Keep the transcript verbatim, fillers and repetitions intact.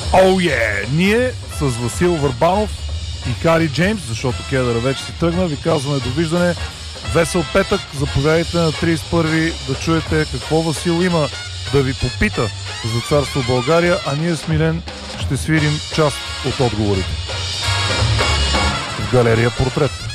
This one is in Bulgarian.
Оу е! Ние с Васил Върбанов и Хари Джеймс, защото Кедъра вече си тръгна, ви казваме довиждане. Весел петък, заповядайте на тридесет и първи да чуете какво Васил има да ви попита за Царство България, а ние с Милен ще свирим част от отговорите в галерия Портрет.